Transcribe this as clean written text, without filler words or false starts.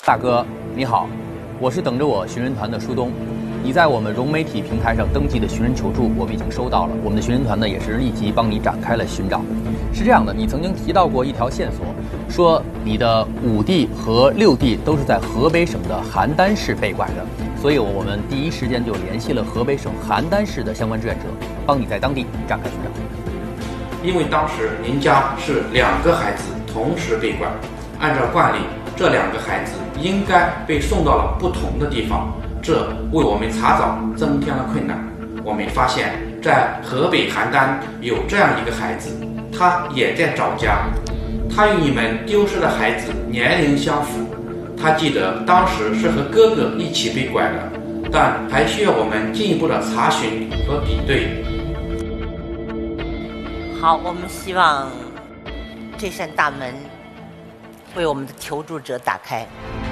大哥，你好，我是等着我寻人团的舒东。你在我们融媒体平台上登记的寻人求助，我们已经收到了。我们的寻人团呢，也是立即帮你展开了寻找。是这样的，你曾经提到过一条线索，说你的5弟和6弟都是在河北省的邯郸市被拐的，所以我们第一时间就联系了河北省邯郸市的相关志愿者，帮你在当地展开寻找。 因为当时您家是2个孩子同时被拐，按照惯例，这2个孩子应该被送到了不同的地方，这为我们查找增添了困难。我们发现，在河北邯郸有这样一个孩子，他也在找家，他与你们丢失的孩子年龄相符，他记得当时是和哥哥一起被拐的，但还需要我们进一步的查询和比对。 好，我们希望这扇大门为我们的求助者打开。